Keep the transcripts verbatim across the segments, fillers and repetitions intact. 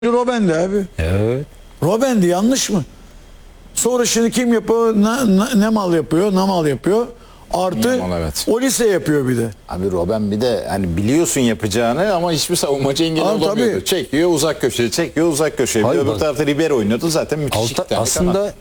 Robben'di abi. Evet. Robben'di, yanlış mı? Sonra şimdi kim yapıyor? Ne, ne, ne mal yapıyor? Ne mal yapıyor? Artı Yamal, evet. Olise yapıyor bir de. Abi Robben bir de hani biliyorsun yapacağını ama hiçbir savunmacı engel Abi olamıyordu. tabii. Çekiyor uzak köşeye, çekiyor uzak köşeye. Hayır, Bir öbür bak- tarafta Ribery oynuyordu zaten müthiş Alta- iki tane aslında kanat.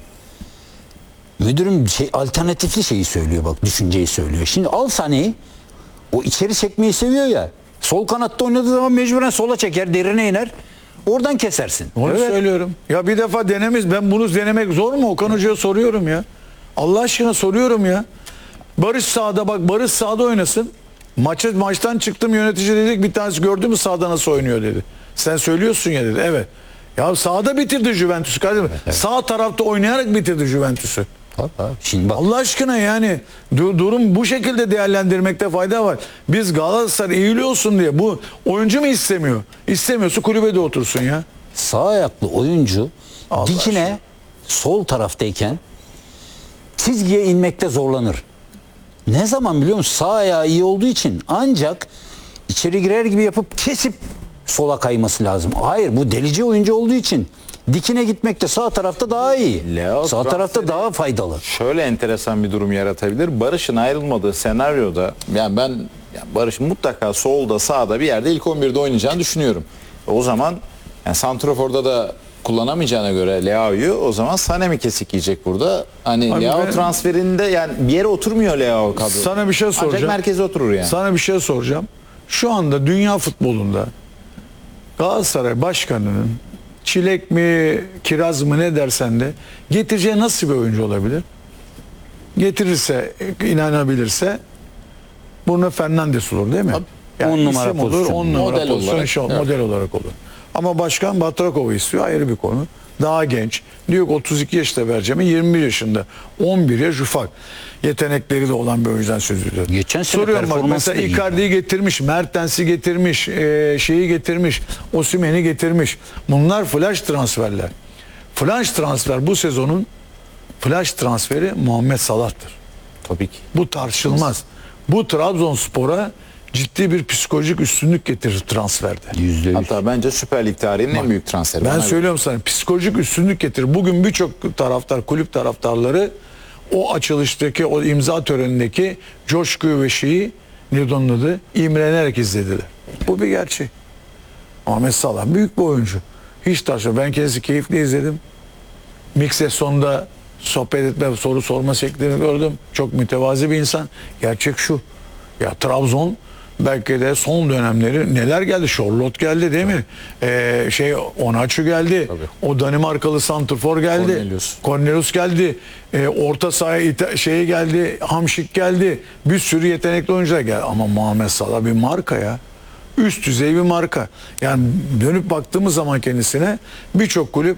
müdürüm şey alternatifli şeyi söylüyor, bak düşünceyi söylüyor. Şimdi al Sané'yi, o içeri çekmeyi seviyor ya. Sol kanatta oynadığı zaman mecburen sola çeker, derine iner. Oradan kesersin. Onu Evet. söylüyorum. Ya bir defa denemiş. Ben bunu denemek zor mu? Okan Hoca'ya soruyorum ya. Allah aşkına soruyorum ya. Barış sahada, bak Barış sahada oynasın. Maça, maçtan çıktım, yönetici dedik, bir tanesi gördü mü sahada nasıl oynuyor dedi. Sen söylüyorsun ya dedi. Evet. Ya sahada bitirdi Juventus'u kardeşim. Sağ tarafta oynayarak bitirdi Juventus'u. Tabii, tabii. Şimdi bak, Allah aşkına yani du- durum bu şekilde değerlendirmekte fayda var. Biz Galatasaray iyili olsun diye bu oyuncu mu istemiyor? İstemiyorsa kulübede otursun ya. sağ ayaklı oyuncu Allah dikine aşkına. sol taraftayken çizgiye inmekte zorlanır. Ne zaman biliyor musun? Sağ ayağı iyi olduğu için ancak içeri girer gibi yapıp kesip sola kayması lazım. Hayır, bu delici oyuncu olduğu için dikine gitmekte sağ tarafta daha iyi. Leo Sağ tarafta transferi- daha faydalı. Şöyle enteresan bir durum yaratabilir. Barış'ın ayrılmadığı senaryoda yani ben yani Barış'ın mutlaka solda sağda bir yerde ilk on birde oynayacağını düşünüyorum. O zaman yani santraforda da kullanamayacağına göre Leao'yu o zaman Sané mi kesik yiyecek burada? Hani Abi Leao ben- transferinde yani bir yere oturmuyor Leao kadro. Sana bir şey soracağım. Ancak merkeze oturur yani. Sana bir şey soracağım. Şu anda dünya futbolunda Galatasaray Başkanı'nın çilek mi, kiraz mı ne dersen de getireceği nasıl bir oyuncu olabilir? Getirirse, inanabilirse Bruno Fernandes olur değil mi? On numara isim olur, pozisyon. on numara Model pozisyon olarak, şey- evet. model olarak olur. Ama başkan Batrakov'u istiyor, ayrı bir konu. Daha genç. Diyor ki otuz iki yaşta vereceğim, yirmi bir yaşında. on bir yaş ufak. Yetenekleri de olan bir oyuncudan söz ediyor. Geçen sene Soruyorum bak, performansı mesela da iyi. Icardi'yi getirmiş, Mertens'i getirmiş, e, şeyi getirmiş, Osimhen'i getirmiş. Bunlar flash transferler. Flash transfer bu sezonun flash transferi Muhammed Salah'tır. Tabii ki. Bu tartışılmaz. Bu Trabzonspor'a ciddi bir psikolojik üstünlük getirir transferde. Yüzde yüz. Hatta bence Süper Lig tarihinin en büyük transferi. Ben Bana söylüyorum sana, psikolojik üstünlük getirir. Bugün birçok taraftar, kulüp taraftarları o açılıştaki, o imza törenindeki coşkuyu ve şeyi, ne onun adı, imrenerek izlediler. Bu bir gerçek. Ahmet Salah büyük bir oyuncu. Hiç tartışma. Ben kendisi keyifli izledim. Mikse sonunda sohbet etme, soru sorma şeklini gördüm. Çok mütevazi bir insan. Gerçek şu. Ya Trabzon belki de son dönemleri neler geldi? Charlotte geldi değil mi? Ee, şey Onaçu geldi. Tabii. O Danimarkalı santrfor geldi. Cornelius. Cornelius geldi. Ee, orta sahaya ita- şeye geldi. Hamşik geldi. Bir sürü yetenekli oyuncular geldi. Ama Muhammed Salah bir marka ya. Üst düzey bir marka. Yani dönüp baktığımız zaman kendisine birçok kulüp,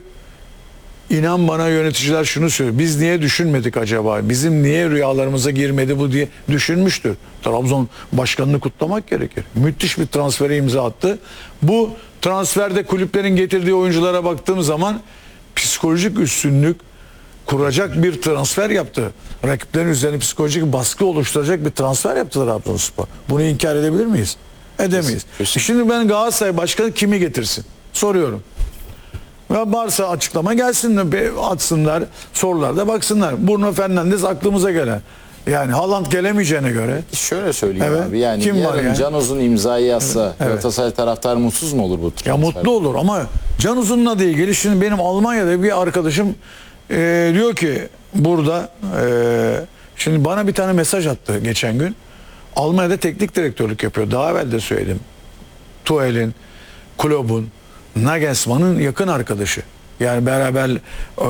İnan bana, yöneticiler şunu söylüyor. Biz niye düşünmedik acaba? Bizim niye rüyalarımıza girmedi bu diye düşünmüştür. Trabzon başkanını kutlamak gerekir. Müthiş bir transfere imza attı. Bu transferde kulüplerin getirdiği oyunculara baktığım zaman psikolojik üstünlük kuracak bir transfer yaptı. Rakiplerin üzerine psikolojik baskı oluşturacak bir transfer yaptı Trabzonspor. Bunu inkar edebilir miyiz? Edemeyiz. Kesin. Şimdi ben Galatasaray başkanı kimi getirsin? Soruyorum. Ve varsa açıklama gelsin, be- atsınlar, sorularda baksınlar. Bruno Fernandes aklımıza gelen. Yani Haaland gelemeyeceğine göre. Şöyle söyleyeyim Evet. abi yani Kim var yarın yani? Can Uzun imzayı yazsa Evet. Galatasaray taraftarı mutsuz mu olur bu Ya transfer? mutlu olur ama Can Uzun'la da ilgili şimdi benim Almanya'da bir arkadaşım e, diyor ki burada e, şimdi bana bir tane mesaj attı geçen gün. Almanya'da teknik direktörlük yapıyor. Daha evvel de söyledim. Tuchel'in, Klopp'un, Nagelsmann'ın yakın arkadaşı. Yani beraber e,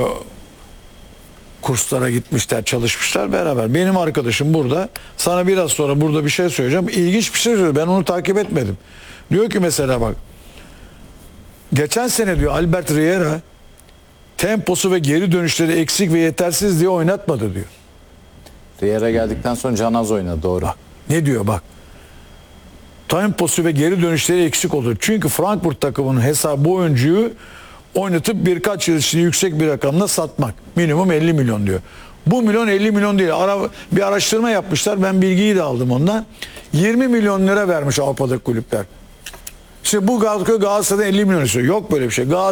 kurslara gitmişler, çalışmışlar beraber. Benim arkadaşım burada. Sana biraz sonra burada bir şey söyleyeceğim. İlginç bir şey söylüyor. Ben onu takip etmedim. Diyor ki mesela bak. Geçen sene diyor Albert Riera temposu ve geri dönüşleri eksik ve yetersiz diye oynatmadı diyor. Riera geldikten sonra Canaz oynadı doğru. Bak ne diyor bak. Temposu ve geri dönüşleri eksik olur. Çünkü Frankfurt takımının hesabı bu oyuncuyu oynatıp birkaç yıl içinde yüksek bir rakamla satmak. Minimum elli milyon diyor. Bu milyon elli milyon değil. Ara, bir araştırma yapmışlar. Ben bilgiyi de aldım ondan. yirmi milyon lira vermiş Avrupa'daki kulüpler. İşte bu Galatasaray'dan elli milyon istiyor. Yok böyle bir şey.